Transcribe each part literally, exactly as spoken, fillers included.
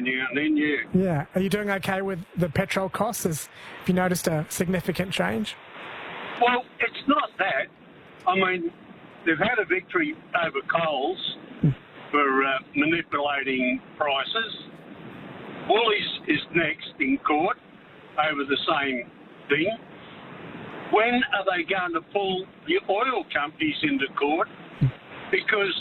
every now and then, yeah. Yeah. Are you doing okay with the petrol costs? Has, have you noticed a significant change? Well, it's not that. I mean, they've had a victory over Coles for uh, manipulating prices. Woolies is next in court over the same thing. When are they going to pull the oil companies into court? Because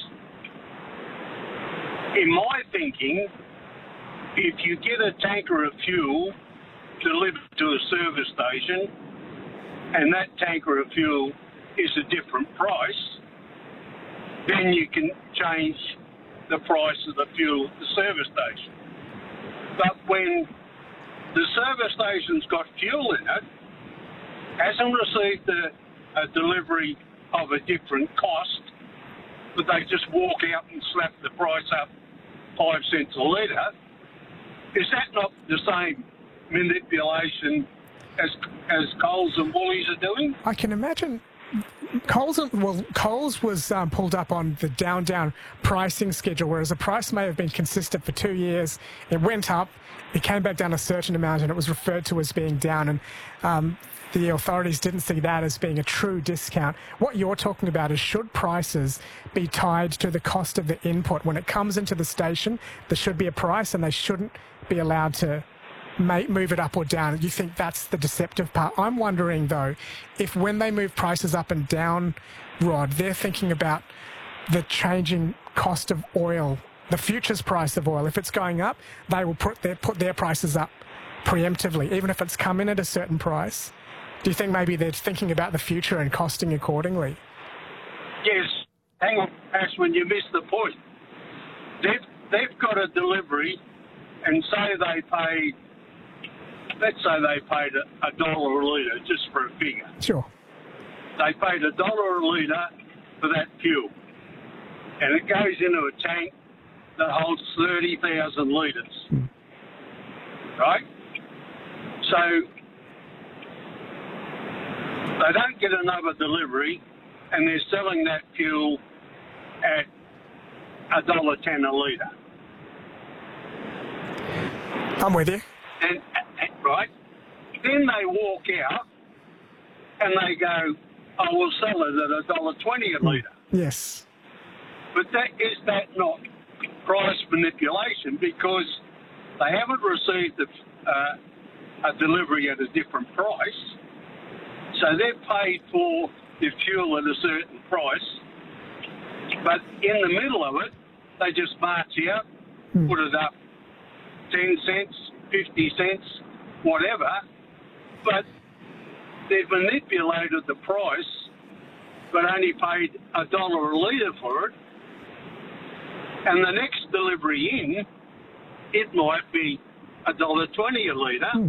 in my thinking, if you get a tanker of fuel delivered to a service station and that tanker of fuel is a different price, then you can change the price of the fuel at the service station. But when the service station's got fuel in it, hasn't received a, a delivery of a different cost, but they just walk out and slap the price up five cents a litre, is that not the same manipulation as as Coles and Woolies are doing? I can imagine. Coles, well, Coles was um, pulled up on the down-down pricing schedule, whereas the price may have been consistent for two years. It went up, it came back down a certain amount, and it was referred to as being down. And um, the authorities didn't see that as being a true discount. What you're talking about is, should prices be tied to the cost of the input? When it comes into the station, there should be a price, and they shouldn't be allowed to Make, move it up or down. You think that's the deceptive part? I'm wondering, though, if when they move prices up and down, Rod, they're thinking about the changing cost of oil, the futures price of oil. If it's going up, they will put their, put their prices up preemptively, even if it's come in at a certain price. Do you think maybe they're thinking about the future and costing accordingly? Yes. Hang on, Ashwin, you missed the point. They've, they've got a delivery, and say they pay... Let's say they paid a, a dollar a litre, just for a figure. Sure. They paid a dollar a litre for that fuel. And it goes into a tank that holds thirty thousand litres. Mm. Right? So they don't get another delivery, and they're selling that fuel at a dollar ten a litre. I'm with you. And, and, right? Then they walk out and they go, oh, we'll sell it at a dollar twenty a litre. Yes. But that is that not price manipulation, because they haven't received a, uh, a delivery at a different price, so they've paid for the fuel at a certain price, but in the middle of it, they just march out, mm. put it up ten cents, fifty cents, whatever, but they've manipulated the price but only paid a dollar a litre for it, and the next delivery in, it might be a dollar twenty a litre. Hmm.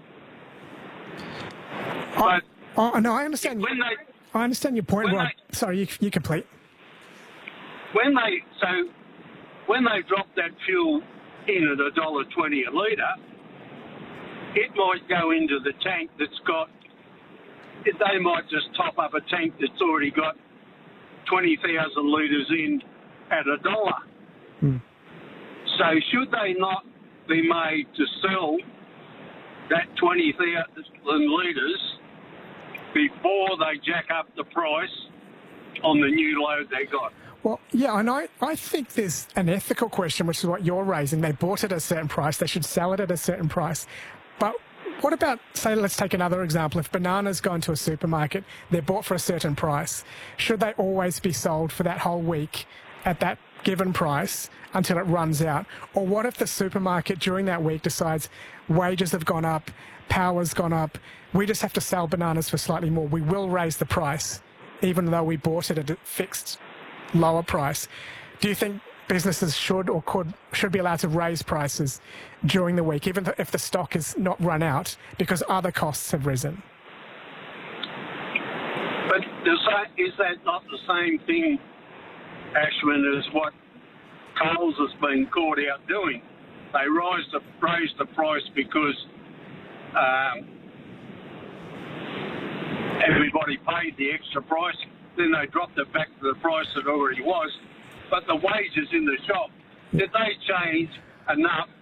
But oh, oh, no, I understand. When you, they, I understand your point, Rod. They, Sorry, you, you complete. When they so when they drop that fuel in at a dollar twenty a litre, it might go into the tank that's got. They might just top up a tank that's already got twenty thousand litres in at a dollar. Hmm. So should they not be made to sell that twenty thousand litres before they jack up the price on the new load they got? Well, yeah, and I, I think there's an ethical question, which is what you're raising. They bought it at a certain price. They should sell it at a certain price. But what about, say, let's take another example. If bananas go into a supermarket, they're bought for a certain price. Should they always be sold for that whole week at that given price until it runs out? Or what if the supermarket during that week decides wages have gone up, power's gone up, we just have to sell bananas for slightly more. We will raise the price, even though we bought it at a fixed lower price. Do you think businesses should or could should be allowed to raise prices during the week, even if the stock is not run out, because other costs have risen? But is that not the same thing, Ashwin, as what Coles has been caught out doing? They raised the, raised the price because um, everybody paid the extra price. Then they dropped it back to the price it already was. But the wages in the shop, did they change enough